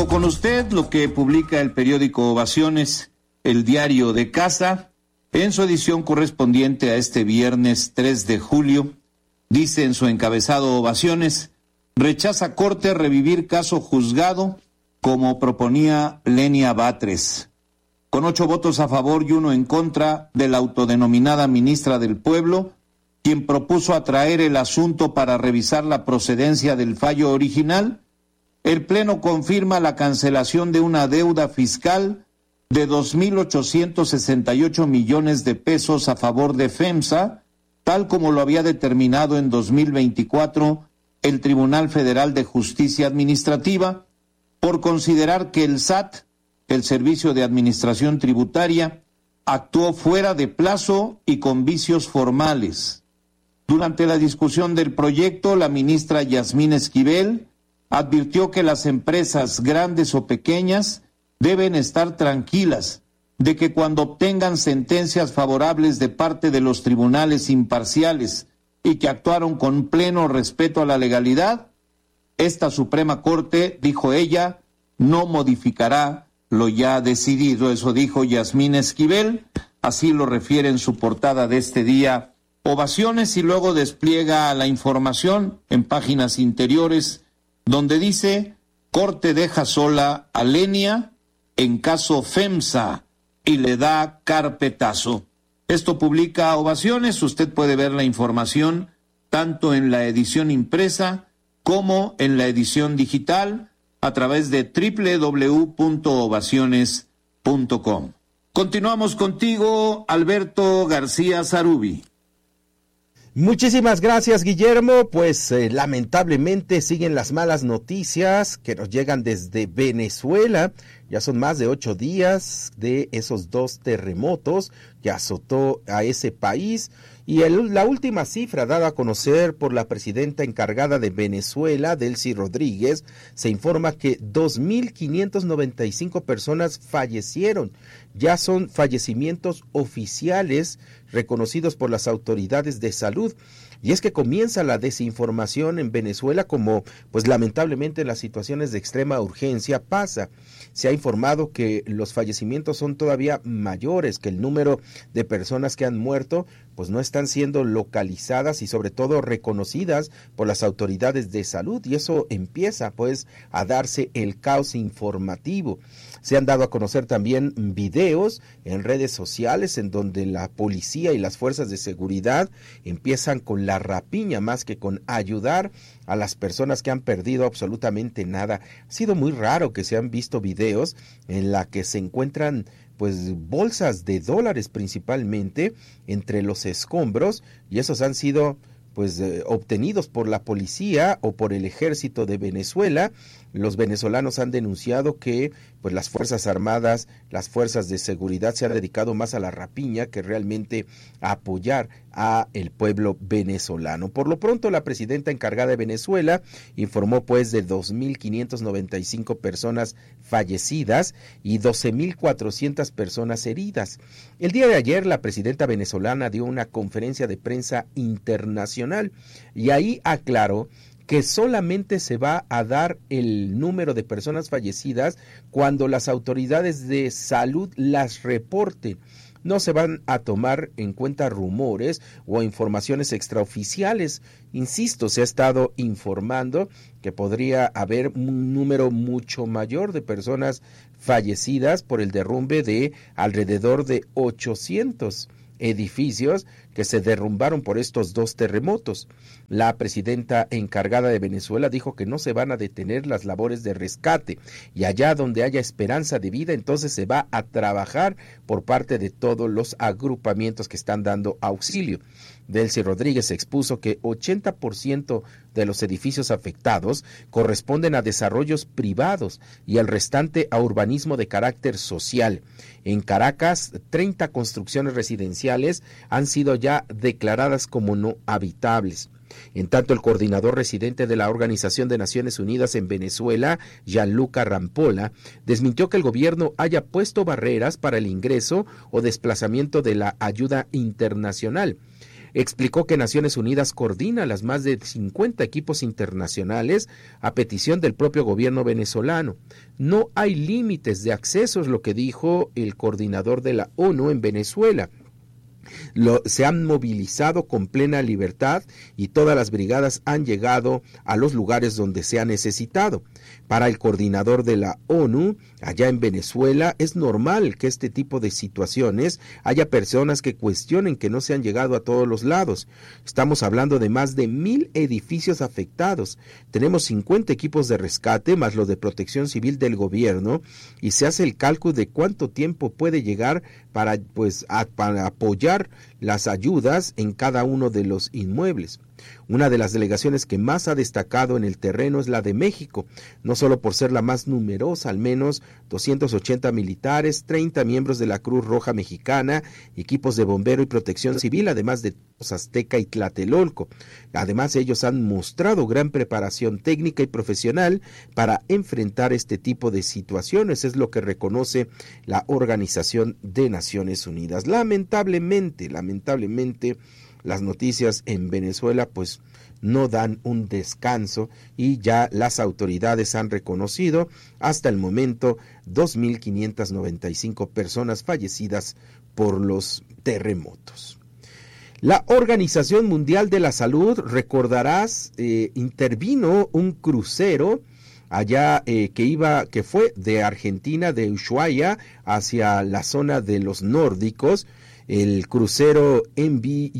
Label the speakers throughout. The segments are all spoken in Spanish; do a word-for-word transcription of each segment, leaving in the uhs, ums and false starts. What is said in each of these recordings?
Speaker 1: Con usted lo que publica el periódico Ovaciones, el diario de casa, en su edición correspondiente a este viernes tres de julio, dice en su encabezado Ovaciones, rechaza Corte revivir caso juzgado como proponía Lenia Batres. Con ocho votos a favor y uno en contra de la autodenominada ministra del Pueblo, quien propuso atraer el asunto para revisar la procedencia del fallo original, el Pleno confirma la cancelación de una deuda fiscal de dos mil ochocientos sesenta y ocho millones de pesos a favor de FEMSA, tal como lo había determinado en dos mil veinticuatro el Tribunal Federal de Justicia Administrativa, por considerar que el S A T, el Servicio de Administración Tributaria, actuó fuera de plazo y con vicios formales. Durante la discusión del proyecto, la ministra Yasmín Esquivel advirtió que las empresas grandes o pequeñas deben estar tranquilas de que cuando obtengan sentencias favorables de parte de los tribunales imparciales y que actuaron con pleno respeto a la legalidad, esta Suprema Corte, dijo ella, no modificará lo ya decidido. Eso dijo Yasmín Esquivel, así lo refiere en su portada de este día Ovaciones, y luego despliega la información en páginas interiores donde dice, Corte deja sola a Lenia en caso FEMSA y le da carpetazo. Esto publica Ovaciones, usted puede ver la información tanto en la edición impresa como en la edición digital a través de doble u doble u doble u punto ovaciones punto com. Continuamos contigo, Alberto García Zarubi.
Speaker 2: Muchísimas gracias, Guillermo. Pues eh, lamentablemente siguen las malas noticias que nos llegan desde Venezuela. Ya son más de ocho días de esos dos terremotos que azotó a ese país. Y el, la última cifra dada a conocer por la presidenta encargada de Venezuela, Delcy Rodríguez, se informa que dos mil quinientas noventa y cinco personas fallecieron. Ya son fallecimientos oficiales reconocidos por las autoridades de salud. Y es que comienza la desinformación en Venezuela, como pues lamentablemente en las situaciones de extrema urgencia pasa. Se ha informado que los fallecimientos son todavía mayores, que el número de personas que han muerto pues no están siendo localizadas y sobre todo reconocidas por las autoridades de salud, y eso empieza pues a darse el caos informativo. Se han dado a conocer también videos en redes sociales en donde la policía y las fuerzas de seguridad empiezan con la rapiña más que con ayudar a las personas que han perdido absolutamente nada. Ha sido muy raro que se han visto videos en la que se encuentran pues bolsas de dólares principalmente entre los escombros, y esos han sido pues eh, obtenidos por la policía o por el ejército de Venezuela. Los venezolanos han denunciado que pues las fuerzas armadas, las fuerzas de seguridad se han dedicado más a la rapiña que realmente a apoyar a el pueblo venezolano. Por lo pronto, la presidenta encargada de Venezuela informó pues de dos mil quinientas noventa y cinco personas fallecidas y doce mil cuatrocientas personas heridas. El día de ayer, la presidenta venezolana dio una conferencia de prensa internacional y ahí aclaró que solamente se va a dar el número de personas fallecidas cuando las autoridades de salud las reporten. No se van a tomar en cuenta rumores o informaciones extraoficiales. Insisto, se ha estado informando que podría haber un número mucho mayor de personas fallecidas por el derrumbe de alrededor de ochocientos edificios que se derrumbaron por estos dos terremotos. La presidenta encargada de Venezuela dijo que no se van a detener las labores de rescate y allá donde haya esperanza de vida, entonces se va a trabajar por parte de todos los agrupamientos que están dando auxilio. Delcy Rodríguez expuso que ochenta por ciento de los edificios afectados corresponden a desarrollos privados y el restante a urbanismo de carácter social. En Caracas, treinta construcciones residenciales han sido ya declaradas como no habitables. En tanto, el coordinador residente de la Organización de Naciones Unidas en Venezuela, Gianluca Rampolla, desmintió que el gobierno haya puesto barreras para el ingreso o desplazamiento de la ayuda internacional. explicó que Naciones Unidas coordina las más de cincuenta equipos internacionales a petición del propio gobierno venezolano. No hay límites de acceso, es lo que dijo el coordinador de la ONU en Venezuela. Lo, se han movilizado con plena libertad y todas las brigadas han llegado a los lugares donde se ha necesitado. Para el coordinador de la ONU, allá en Venezuela, es normal que este tipo de situaciones haya personas que cuestionen que no se han llegado a todos los lados. Estamos hablando de más de mil edificios afectados. Tenemos cincuenta equipos de rescate, más los de protección civil del gobierno, y se hace el cálculo de cuánto tiempo puede llegar para, pues, a, para apoyar las ayudas en cada uno de los inmuebles. Una de las delegaciones que más ha destacado en el terreno es la de México, no solo por ser la más numerosa, al menos doscientos ochenta militares, treinta miembros de la Cruz Roja Mexicana, equipos de bombero y protección civil, además de Azteca y Tlatelolco. Además, ellos han mostrado gran preparación técnica y profesional para enfrentar este tipo de situaciones, es lo que reconoce la Organización de Naciones Unidas. Lamentablemente, lamentablemente, las noticias en Venezuela pues no dan un descanso y ya las autoridades han reconocido hasta el momento dos mil quinientas noventa y cinco personas fallecidas por los terremotos. La Organización Mundial de la Salud, recordarás, eh, intervino un crucero allá eh, que iba, que fue de Argentina, de Ushuaia, hacia la zona de los nórdicos, el crucero Envi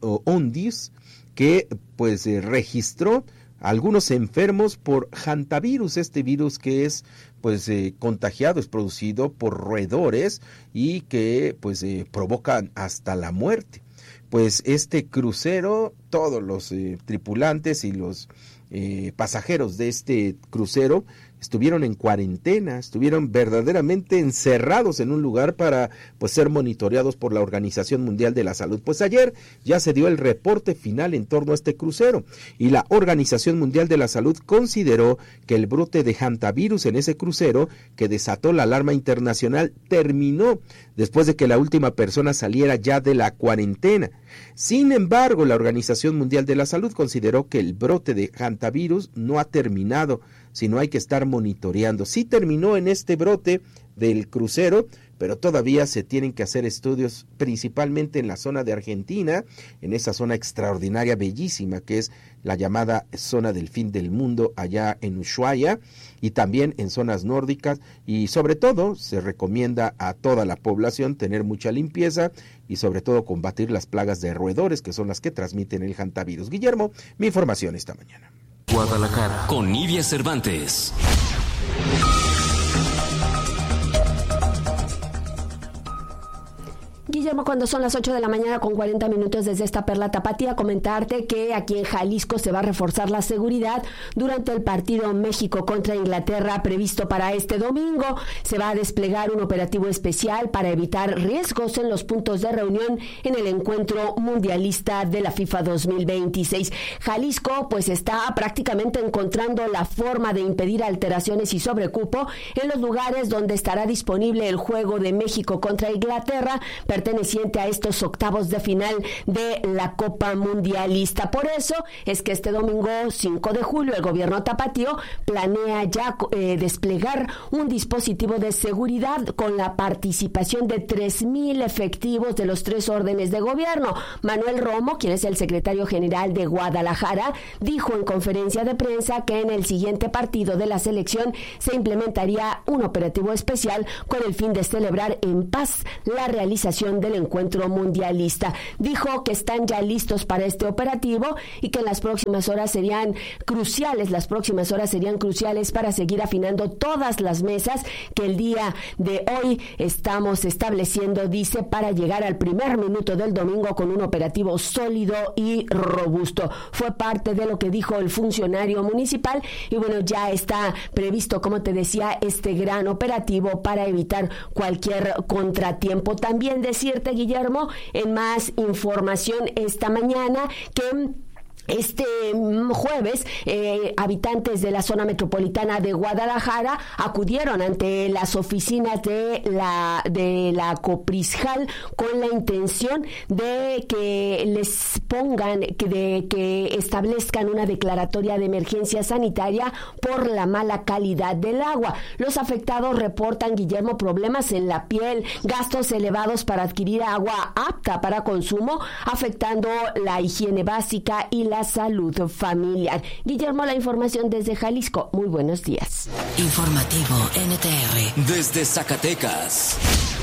Speaker 2: Ondis, que pues eh, registró algunos enfermos por hantavirus, este virus que es pues eh, contagiado, es producido por roedores y que pues eh, provocan hasta la muerte. Pues este crucero, todos los eh, tripulantes y los eh, pasajeros de este crucero estuvieron en cuarentena, estuvieron verdaderamente encerrados en un lugar para pues ser monitoreados por la Organización Mundial de la Salud. Pues ayer ya se dio el reporte final en torno a este crucero y la Organización Mundial de la Salud consideró que el brote de hantavirus en ese crucero que desató la alarma internacional terminó después de que la última persona saliera ya de la cuarentena. Sin embargo, la Organización Mundial de la Salud consideró que el brote de hantavirus no ha terminado, sino hay que estar monitoreando. Sí terminó en este brote del crucero, pero todavía se tienen que hacer estudios principalmente en la zona de Argentina, en esa zona extraordinaria, bellísima, que es la llamada zona del fin del mundo, allá en Ushuaia, y también en zonas nórdicas, y sobre todo se recomienda a toda la población tener mucha limpieza y sobre todo combatir las plagas de roedores, que son las que transmiten el hantavirus. Guillermo, mi información esta mañana.
Speaker 3: Guadalajara, con Nidia Cervantes.
Speaker 4: Guillermo, cuando son las ocho de la mañana con cuarenta minutos desde esta Perla Tapatía, comentarte que aquí en Jalisco se va a reforzar la seguridad durante el partido México contra Inglaterra previsto para este domingo. Se va a desplegar un operativo especial para evitar riesgos en los puntos de reunión en el encuentro mundialista de la FIFA dos mil veintiséis. Jalisco pues está prácticamente encontrando la forma de impedir alteraciones y sobrecupo en los lugares donde estará disponible el juego de México contra Inglaterra, perteneciente a estos octavos de final de la Copa Mundialista. Por eso es que este domingo cinco de julio el gobierno tapatío planea ya eh, desplegar un dispositivo de seguridad con la participación de tres mil efectivos de los tres órdenes de gobierno. Manuel Romo, quien es el secretario general de Guadalajara, dijo en conferencia de prensa que en el siguiente partido de la selección se implementaría un operativo especial con el fin de celebrar en paz la realización del encuentro mundialista. Dijo que están ya listos para este operativo y que en las próximas horas serían cruciales, las próximas horas serían cruciales para seguir afinando todas las mesas que el día de hoy estamos estableciendo, dice, para llegar al primer minuto del domingo con un operativo sólido y robusto. Fue parte de lo que dijo el funcionario municipal y bueno, ya está previsto, como te decía, este gran operativo para evitar cualquier contratiempo. También decirte, Guillermo, en más información esta mañana que Este jueves, eh, habitantes de la zona metropolitana de Guadalajara acudieron ante las oficinas de la de la Coprisjal con la intención de que les pongan, que, de, que establezcan una declaratoria de emergencia sanitaria por la mala calidad del agua. Los afectados reportan, Guillermo, problemas en la piel, gastos elevados para adquirir agua apta para consumo, afectando la higiene básica y la salud familiar. Guillermo, la información desde Jalisco. Muy buenos días.
Speaker 3: Informativo N T R desde Zacatecas.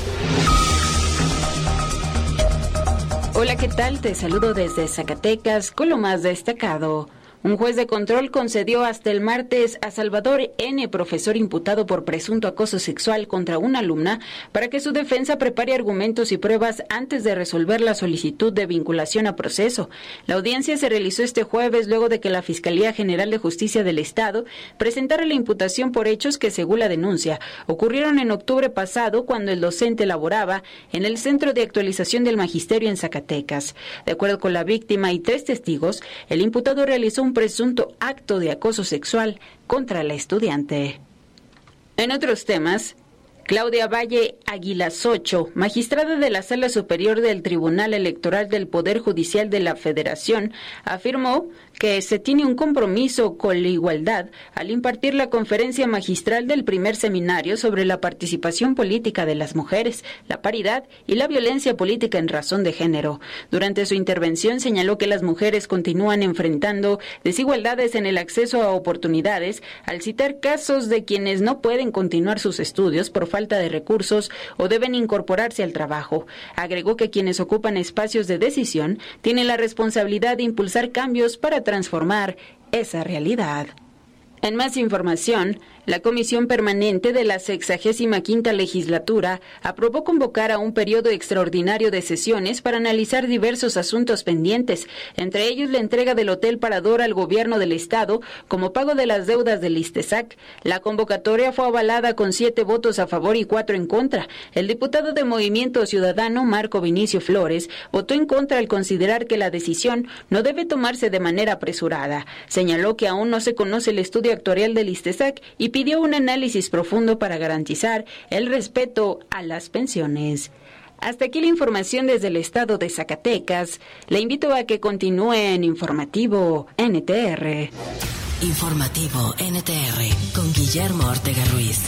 Speaker 5: Hola, ¿qué tal? Te saludo desde Zacatecas con lo más destacado. Un juez de control concedió hasta el martes a Salvador N., profesor imputado por presunto acoso sexual contra una alumna, para que su defensa prepare argumentos y pruebas antes de resolver la solicitud de vinculación a proceso. La audiencia se realizó este jueves luego de que la Fiscalía General de Justicia del Estado presentara la imputación por hechos que, según la denuncia, ocurrieron en octubre pasado cuando el docente laboraba en el Centro de Actualización del Magisterio en Zacatecas. De acuerdo con la víctima y tres testigos, el imputado realizó un un presunto acto de acoso sexual contra la estudiante. En otros temas, Claudia Valle Aguilasocho, magistrada de la Sala Superior del Tribunal Electoral del Poder Judicial de la Federación, afirmó que se tiene un compromiso con la igualdad al impartir la conferencia magistral del primer seminario sobre la participación política de las mujeres, la paridad y la violencia política en razón de género. Durante su intervención señaló que las mujeres continúan enfrentando desigualdades en el acceso a oportunidades al citar casos de quienes no pueden continuar sus estudios por falta de recursos o deben incorporarse al trabajo. Agregó que quienes ocupan espacios de decisión tienen la responsabilidad de impulsar cambios para transformar esa realidad. En más información, la Comisión Permanente de la sexagésima quinta Legislatura aprobó convocar a un periodo extraordinario de sesiones para analizar diversos asuntos pendientes, entre ellos la entrega del Hotel Parador al Gobierno del Estado como pago de las deudas del ISTESAC. La convocatoria fue avalada con siete votos a favor y cuatro en contra. El diputado de Movimiento Ciudadano, Marco Vinicio Flores, votó en contra al considerar que la decisión no debe tomarse de manera apresurada. Señaló que aún no se conoce el estudio actuarial del ISTESAC y pidió un análisis profundo para garantizar el respeto a las pensiones. Hasta aquí la información desde el estado de Zacatecas. Le invito a que continúe en Informativo N T R.
Speaker 3: Informativo N T R con Guillermo Ortega Ruiz.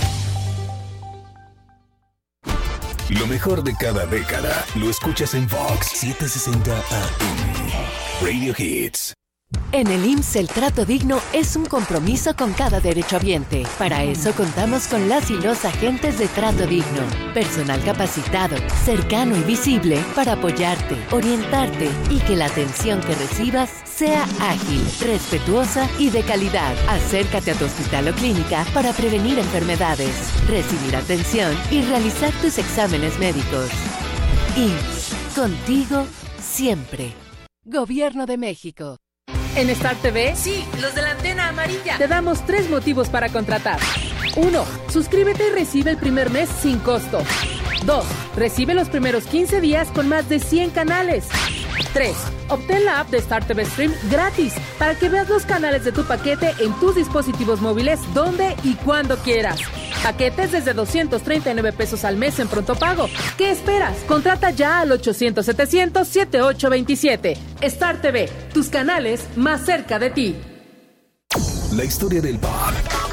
Speaker 6: Lo mejor de cada década lo escuchas en Vox setecientos sesenta A M. Radio Hits.
Speaker 7: En el I M S S el trato digno es un compromiso con cada derechohabiente. Para eso contamos con las y los agentes de Trato Digno. Personal capacitado, cercano y visible para apoyarte, orientarte y que la atención que recibas sea ágil, respetuosa y de calidad. Acércate a tu hospital o clínica para prevenir enfermedades, recibir atención y realizar tus exámenes médicos. I M S S, contigo siempre. Gobierno de México.
Speaker 8: En Star T V,
Speaker 9: sí, los de la antena amarilla,
Speaker 8: te damos tres motivos para contratar. Uno, suscríbete y recibe el primer mes sin costo. Dos, recibe los primeros quince días con más de cien canales. Tres, obtén la app de Star T V Stream gratis para que veas los canales de tu paquete en tus dispositivos móviles donde y cuando quieras. Paquetes desde doscientos treinta y nueve pesos al mes en pronto pago. ¿Qué esperas? Contrata ya al ochocientos setecientos setenta y ocho veintisiete. Star T V, tus canales más cerca de ti.
Speaker 6: La historia del pop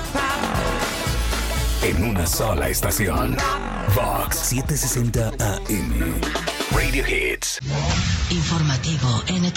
Speaker 6: en una sola estación. Vox setecientos sesenta A M. Radio Hits.
Speaker 3: Informativo N T